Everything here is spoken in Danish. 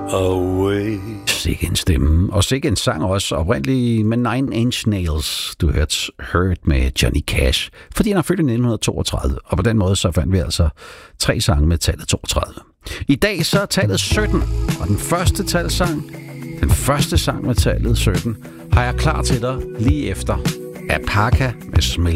away. Sikke en stemme, og sikke en sang også, oprindeligt med Nine Inch Nails. Du hørte Hurt med Johnny Cash, fordi han har født i 1932, og på den måde så fandt vi altså 3 sange med tallet 32. I dag så er tallet 17, og den første talsang, den første sang med tallet 17, har jeg klar til dig lige efter Apaka med Smell